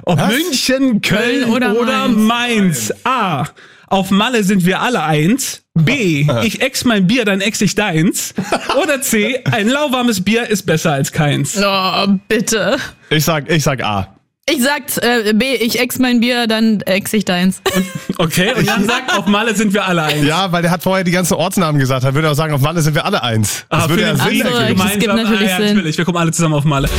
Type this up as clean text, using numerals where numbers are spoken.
Ob Was? München, Köln oder Mainz. A. Auf Malle sind wir alle eins. B. Ich ex mein Bier, dann ex ich deins. Oder C. Ein lauwarmes Bier ist besser als keins. Oh, bitte. Ich sag A. Ich sag B, ich ex mein Bier, dann ex ich deins. Okay, und Jan sagt, auf Malle sind wir alle eins. Ja, weil der hat vorher die ganzen Ortsnamen gesagt. Er würde auch sagen, auf Malle sind wir alle eins. Das würde ja Sinn Ach so, ergeben. das gibt natürlich Sinn. Natürlich. Wir kommen alle zusammen auf Malle.